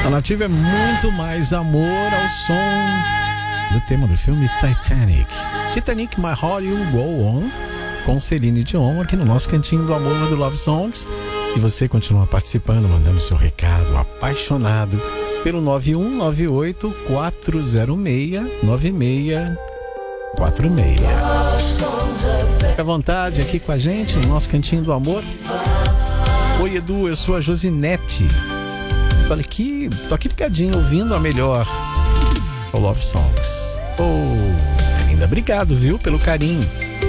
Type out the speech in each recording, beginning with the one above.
A Nativa é muito mais amor ao som do tema do filme Titanic. Titanic, My Heart Will Go On, com Celine Dion, aqui no nosso cantinho do amor do Love Songs. E você continua participando, mandando seu recado apaixonado pelo 9198-406-9646. Fique à vontade aqui com a gente no nosso cantinho do amor. Oi, Edu, eu sou a Josinete. Tô aqui ligadinho, ouvindo a melhor, o Love Songs. Linda, obrigado, viu, pelo carinho.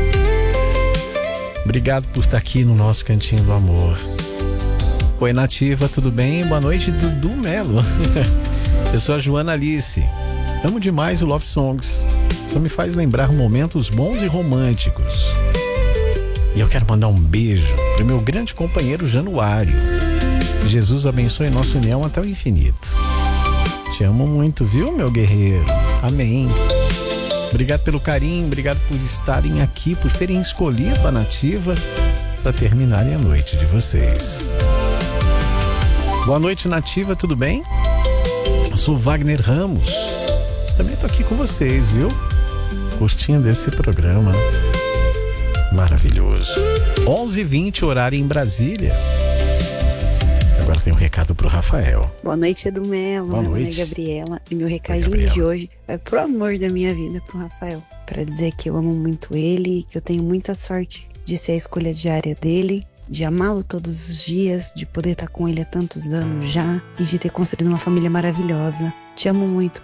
Obrigado por estar aqui no nosso cantinho do amor. Oi, Nativa, tudo bem? Boa noite, Dudu Melo. Eu sou a Joana Alice. Amo demais o Love Songs. Só me faz lembrar momentos bons e românticos. E eu quero mandar um beijo pro meu grande companheiro Januário. Jesus abençoe nossa união até o infinito. Te amo muito, viu, meu guerreiro? Amém. Obrigado pelo carinho, obrigado por estarem aqui, por terem escolhido a Nativa para terminarem a noite de vocês. Boa noite, Nativa, tudo bem? Eu sou Wagner Ramos. Também tô aqui com vocês, viu? Curtindo esse programa maravilhoso. 11h20, horário em Brasília. Agora tem um recado pro Rafael. Boa noite, Edu Melo. Boa noite. Meu nome é Gabriela. E meu recadinho de hoje é pro amor da minha vida, pro Rafael. Para dizer que eu amo muito ele e que eu tenho muita sorte de ser a escolha diária dele, de amá-lo todos os dias, de poder estar com ele há tantos anos já e de ter construído uma família maravilhosa. Te amo muito,